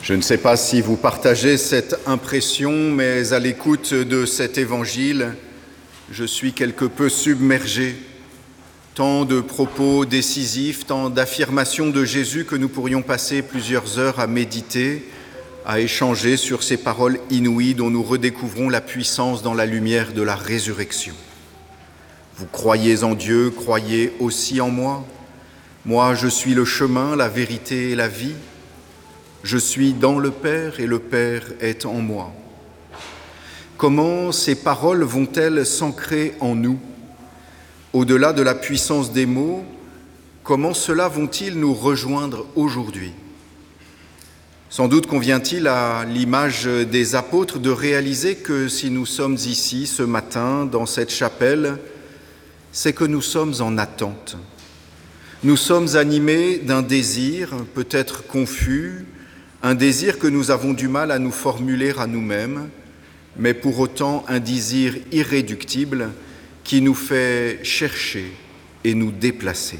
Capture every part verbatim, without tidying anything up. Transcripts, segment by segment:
Je ne sais pas si vous partagez cette impression, mais à l'écoute de cet évangile, je suis quelque peu submergé. Tant de propos décisifs, tant d'affirmations de Jésus que nous pourrions passer plusieurs heures à méditer, à échanger sur ces paroles inouïes dont nous redécouvrons la puissance dans la lumière de la résurrection. Vous croyez en Dieu, croyez aussi en moi. Moi, je suis le chemin, la vérité et la vie. Je suis dans le Père et le Père est en moi. Comment ces paroles vont-elles s'ancrer en nous? Au-delà de la puissance des mots, comment cela vont-ils nous rejoindre aujourd'hui? Sans doute convient-il à l'image des apôtres de réaliser que si nous sommes ici ce matin, dans cette chapelle, c'est que nous sommes en attente. Nous sommes animés d'un désir, peut-être confus, un désir que nous avons du mal à nous formuler à nous-mêmes, mais pour autant un désir irréductible qui nous fait chercher et nous déplacer.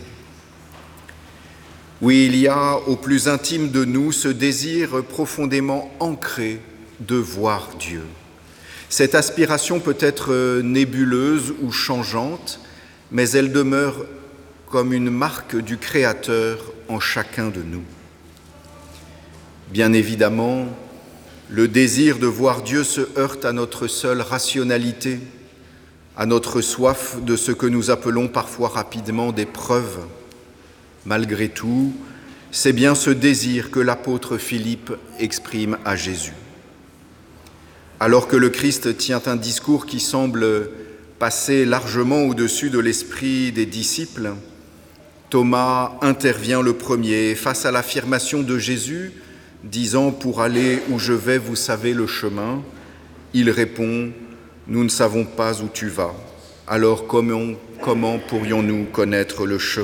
Oui, il y a au plus intime de nous ce désir profondément ancré de voir Dieu. Cette aspiration peut être nébuleuse ou changeante, mais elle demeure comme une marque du Créateur en chacun de nous. Bien évidemment, le désir de voir Dieu se heurte à notre seule rationalité, à notre soif de ce que nous appelons parfois rapidement des preuves. Malgré tout, c'est bien ce désir que l'apôtre Philippe exprime à Jésus. Alors que le Christ tient un discours qui semble passer largement au-dessus de l'esprit des disciples, Thomas intervient le premier face à l'affirmation de Jésus, disant « Pour aller où je vais, vous savez le chemin ». Il répond « Nous ne savons pas où tu vas. Alors comment, comment pourrions-nous connaître le chemin ?»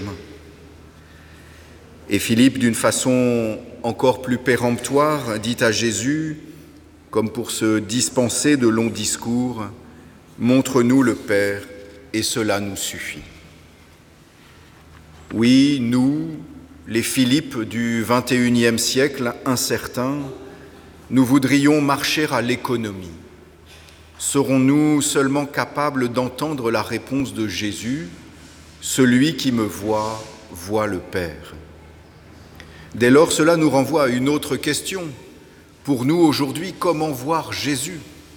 Et Philippe, d'une façon encore plus péremptoire, dit à Jésus, comme pour se dispenser de longs discours, « Montre-nous le Père, et cela nous suffit. » Oui, nous, les Philippe du vingt et unième siècle, incertains, nous voudrions marcher à l'économie. Serons-nous seulement capables d'entendre la réponse de Jésus « Celui qui me voit, voit le Père ». Dès lors, cela nous renvoie à une autre question. Pour nous aujourd'hui, comment voir Jésus?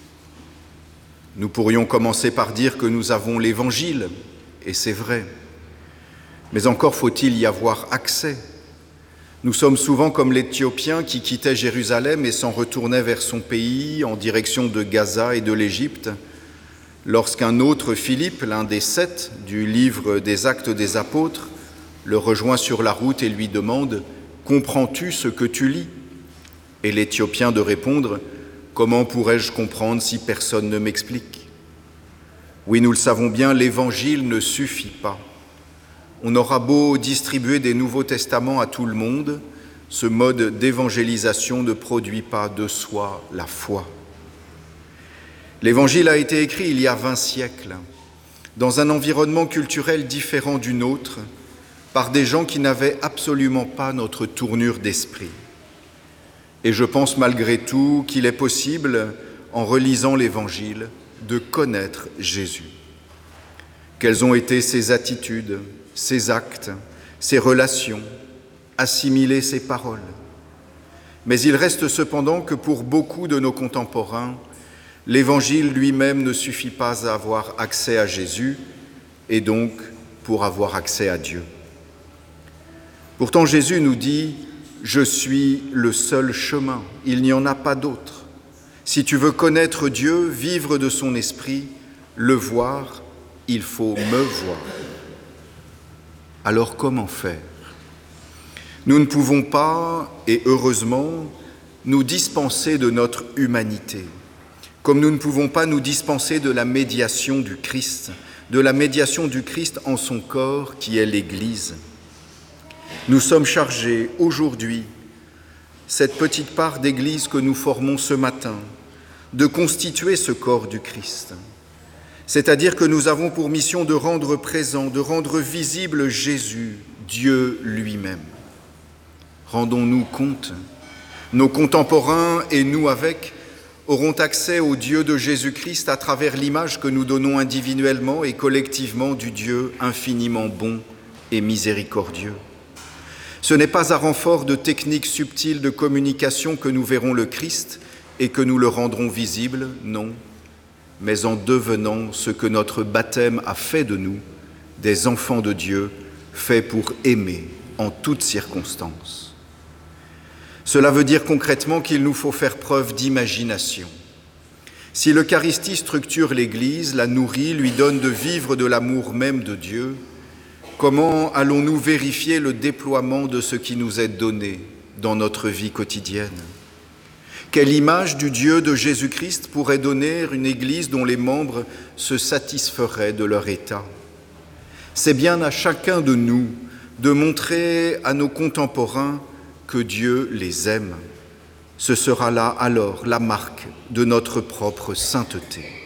Nous pourrions commencer par dire que nous avons l'Évangile, et c'est vrai. Mais encore faut-il y avoir accès. Nous sommes souvent comme l'Éthiopien qui quittait Jérusalem et s'en retournait vers son pays en direction de Gaza et de l'Égypte, lorsqu'un autre Philippe, l'un des sept du livre des Actes des Apôtres, le rejoint sur la route et lui demande « Comprends-tu ce que tu lis ?» Et l'Éthiopien de répondre « Comment pourrais-je comprendre si personne ne m'explique ?» Oui, nous le savons bien, l'Évangile ne suffit pas. On aura beau distribuer des Nouveaux Testaments à tout le monde, ce mode d'évangélisation ne produit pas de soi la foi. L'Évangile a été écrit il y a vingt siècles, dans un environnement culturel différent du nôtre, par des gens qui n'avaient absolument pas notre tournure d'esprit. Et je pense malgré tout qu'il est possible, en relisant l'Évangile, de connaître Jésus. Quelles ont été ses attitudes, ses actes, ses relations, assimiler ses paroles. Mais il reste cependant que pour beaucoup de nos contemporains, l'Évangile lui-même ne suffit pas à avoir accès à Jésus et donc pour avoir accès à Dieu. Pourtant, Jésus nous dit « Je suis le seul chemin, il n'y en a pas d'autre. Si tu veux connaître Dieu, vivre de son esprit, le voir, il faut me voir. » Alors comment faire? Nous ne pouvons pas, et heureusement, nous dispenser de notre humanité, comme nous ne pouvons pas nous dispenser de la médiation du Christ, de la médiation du Christ en son corps qui est l'Église. Nous sommes chargés aujourd'hui, cette petite part d'Église que nous formons ce matin, de constituer ce corps du Christ. C'est-à-dire que nous avons pour mission de rendre présent, de rendre visible Jésus, Dieu lui-même. Rendons-nous compte Nos contemporains et nous avec auront accès au Dieu de Jésus-Christ à travers l'image que nous donnons individuellement et collectivement du Dieu infiniment bon et miséricordieux. Ce n'est pas à renfort de techniques subtiles de communication que nous verrons le Christ et que nous le rendrons visible, non, mais en devenant ce que notre baptême a fait de nous, des enfants de Dieu, faits pour aimer en toutes circonstances. Cela veut dire concrètement qu'il nous faut faire preuve d'imagination. Si l'Eucharistie structure l'Église, la nourrit, lui donne de vivre de l'amour même de Dieu, comment allons-nous vérifier le déploiement de ce qui nous est donné dans notre vie quotidienne ? Quelle image du Dieu de Jésus-Christ pourrait donner une Église dont les membres se satisferaient de leur état ? C'est bien à chacun de nous de montrer à nos contemporains que Dieu les aime. Ce sera là alors la marque de notre propre sainteté.